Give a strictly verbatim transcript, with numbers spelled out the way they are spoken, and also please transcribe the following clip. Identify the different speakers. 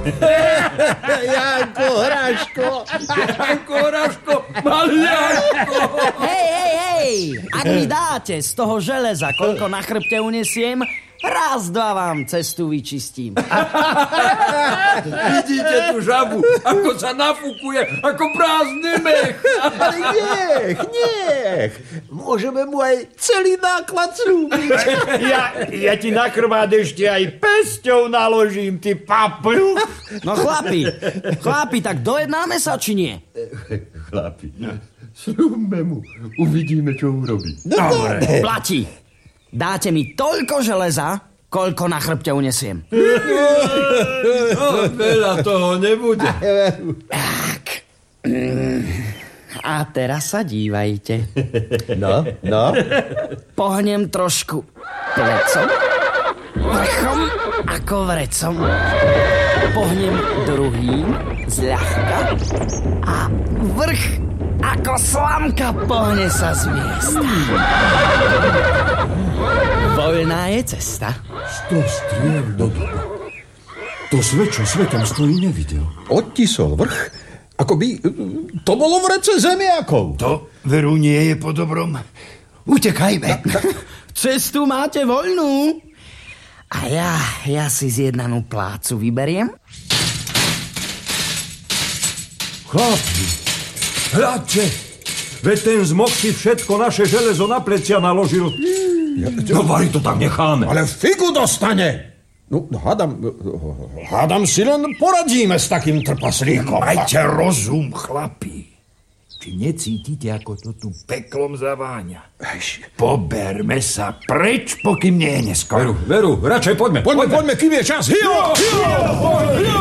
Speaker 1: Janko, Hraško.
Speaker 2: Janko, Hraško, maliaško.
Speaker 3: Hej, hej, hej. Ak mi dáte z toho železa, koľko na chrbte unesiem, raz, dva vám cestu vyčistím.
Speaker 2: Vidíte tú žabu, ako sa nafúkuje, ako prázdny mech.
Speaker 1: Ale nech, nech. Môžeme mu aj celý náklad slúbiť.
Speaker 4: Ja, ja ti na chrbát ešte aj pesťou naložím, ty papľu.
Speaker 3: No chlapi, chlapi, tak dojednáme sa, či nie?
Speaker 2: Chlapi, sľúbme mu. Uvidíme, čo urobí.
Speaker 3: Dobre. Platí. Dáte mi toľko železa, koľko na chrbte unesiem.
Speaker 2: No, veľa toho nebude.
Speaker 3: Tak. A teraz sa dívajte.
Speaker 1: No, no.
Speaker 3: Pohnem trošku plecom, vrchom ako vrecom. Pohnem druhým zľahka a vrch ako slamka pohne sa z miesta. Voľná je cesta.
Speaker 2: Sto striel do dupa. To svet, čo svetom stojí, nevidel.
Speaker 1: Odtisol vrch, ako by to bolo vrece zemiakov.
Speaker 4: To veru nie je po dobrom. Utekajme.
Speaker 3: Cestu máte voľnú. A ja, ja si zjednanú plácu vyberiem.
Speaker 2: Chlapi, hľadte, veď ten zmok si všetko naše železo na plecia naložil. No, vari to tak necháme.
Speaker 1: Ale figu dostane. No, hádam, hádam si len poradíme s takým trpaslíkom.
Speaker 4: Majte rozum, chlapi. Či necítite, ako to tu peklom zaváňa? Poberme sa preč, pokým nie je neskoro.
Speaker 2: Veru, veru, radšej poďme.
Speaker 1: Poďme, poďme, kým je čas. Hio, hio, hio.